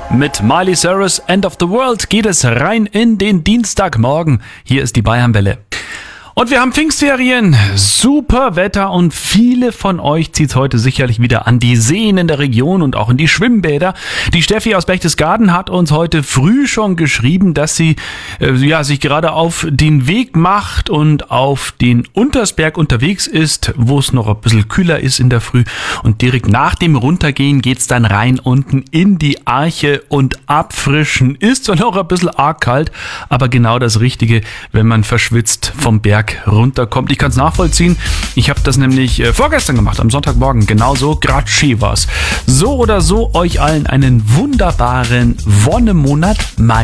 Mit Miley Cyrus, End of the World, geht es rein in den Dienstagmorgen. Hier ist die Bayernwelle. Und wir haben Pfingstferien, super Wetter und viele von euch zieht es heute sicherlich wieder an die Seen in der Region und auch in die Schwimmbäder. Die Steffi aus Berchtesgaden hat uns heute früh schon geschrieben, dass sie sich gerade auf den Weg macht und auf den Untersberg unterwegs ist, wo es noch ein bisschen kühler ist in der Früh. Und direkt nach dem Runtergehen geht's dann rein unten in die Arche und abfrischen. Ist zwar noch ein bisschen arg kalt, aber genau das Richtige, wenn man verschwitzt vom Berg runterkommt. Ich kann es nachvollziehen. Ich habe das nämlich vorgestern gemacht, am Sonntagmorgen. Genauso, grad schön war's. So oder so, euch allen einen wunderbaren Wonnemonat.